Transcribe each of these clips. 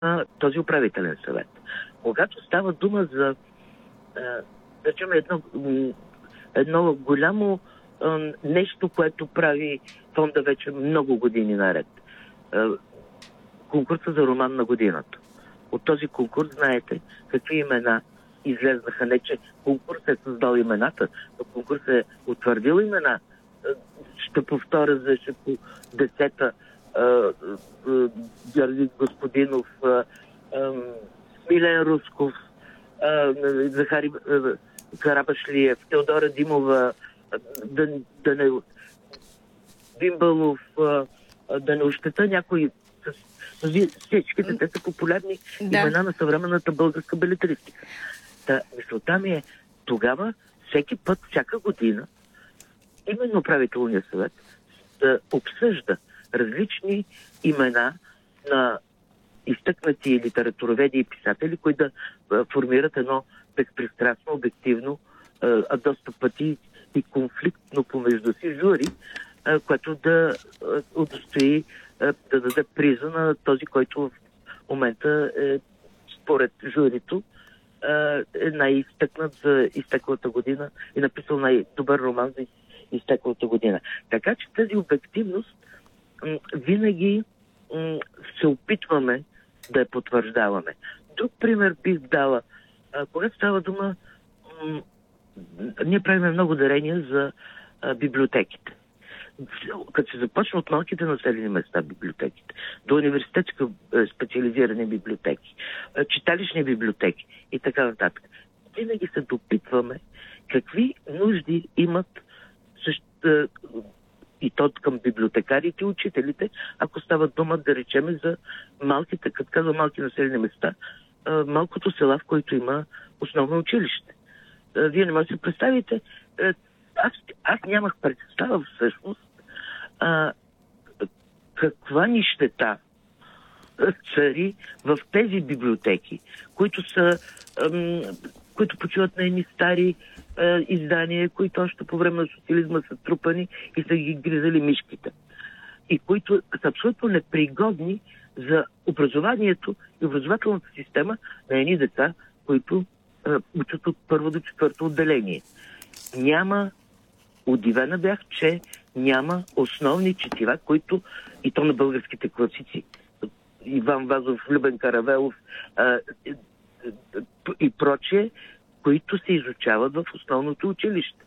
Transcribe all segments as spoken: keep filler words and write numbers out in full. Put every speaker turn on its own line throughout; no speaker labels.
на този управителен съвет. Когато става дума за да речем едно, едно голямо нещо, което прави фонда вече много години наред. Конкурса за роман на годината. От този конкурс знаете какви имена излезнаха. Не, че конкурс е създал имената, но конкурс е утвърдил имена. Ще повторя за ще по десета Георги Господинов, Смилен Русков, Захари Карабашлиев, Теодора Димова, да не Бимбалов, да не ощета някои. Всичките те са популярни да. имена на съвременната българска белетристика. Та, мисълта ми е, тогава всеки път, всяка година, именно управителният съвет да обсъжда различни имена на изтъкнати литературоведи и писатели, които да формират едно безпристрастно, обективно, а доста пъти и конфликтно помежду си жури, което да удостои, да даде приза на този, който в момента е, според журито, е най-изтъкнат за изтеклата година и написал най-добър роман за изтеклата година. Така че тази обективност винаги се опитваме да я потвърждаваме. Друг пример бих дала. Когато става дума, ние правим много дарения за библиотеките. Като се започне от малките населени места библиотеките, до университетски специализирани библиотеки, читалищни библиотеки и така нататък. Винаги се допитваме какви нужди имат също, и то към библиотекарите и учителите, ако става дума, да речем, за малките, като казва малки населени места, малкото села, в които има основно училище. Вие не можете да се представите. Аз, аз нямах представа всъщност а, каква нищета цари в тези библиотеки, които са ам, които почиват на едни стари а, издания, които още по време на социализма са трупани и са ги гризали мишките. И които са абсолютно непригодни за образованието и образователната система на едни деца, които а, учат от първо до четвърто отделение. Няма Удивена бях, че няма основни четива, които и то на българските класици. Иван Вазов, Любен Каравелов а, и, и прочие, които се изучават в основното училище.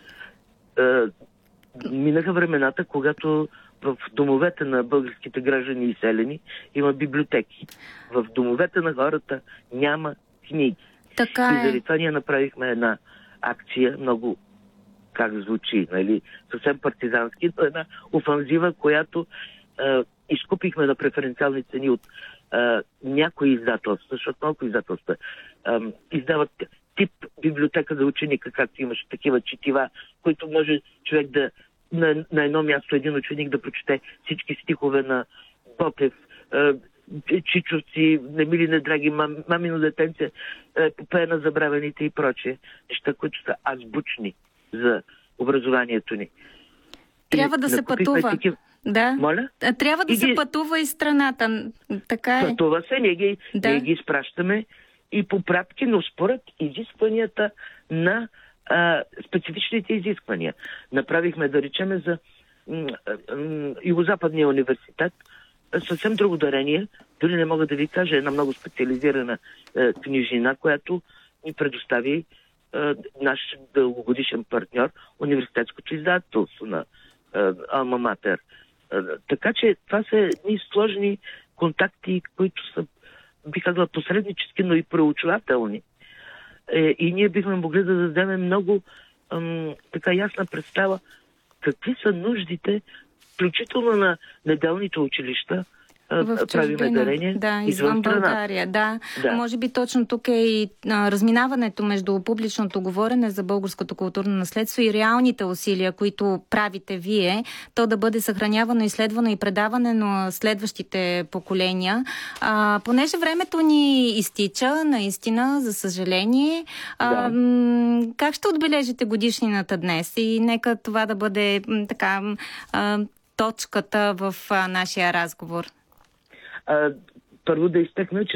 А, минаха времената, когато в домовете на българските граждани и селени има библиотеки. В домовете на хората няма книги.
Така е.
И заради това ние направихме една акция, много как звучи, нали, съвсем партизански, но една офанзива, която е, изкупихме на преференциални цени от е, някои издателства, защото малко издателства е, издават тип библиотека за ученика, както имаше такива четива, които може човек да на, на едно място един ученик да прочете всички стихове на Ботев, е, Чичовци, Немили недраги, мам, мамино детенце, е, Попея на забравените и прочее. Неща, които са азбучни за образованието ни.
Трябва и да се пътува.
Такива...
Да.
Моля?
Трябва да и се ги... пътува и страната. Така е.
Пътува се, ние ги, да. ние ги изпращаме и по пратки, но според изискванията на а, специфичните изисквания. Направихме, да речеме, за м- м- Югозападния университет съвсем друго дарение. Дори не мога да ви кажа, една много специализирана е, книжнина, която ни предостави наш дългогодишен партньор, университетското издателство на Алма Матер. Така че това са едни сложни контакти, които са, бих казала, посреднически, но и проучвателни. И ние бихме могли да дадем много ам, така ясна представа какви са нуждите, включително на неделните училища,
в чужбина, да, извън България. Да. да, може би точно тук е и а, разминаването между публичното говорене за българското културно наследство и реалните усилия, които правите вие, то да бъде съхранявано, изследвано и предаване на следващите поколения. А, понеже времето ни изтича, наистина, за съжаление, а, да. м- как ще отбележите годишнината днес? И нека това да бъде м- така а, точката в а, нашия разговор.
А, първо да изтъкна, че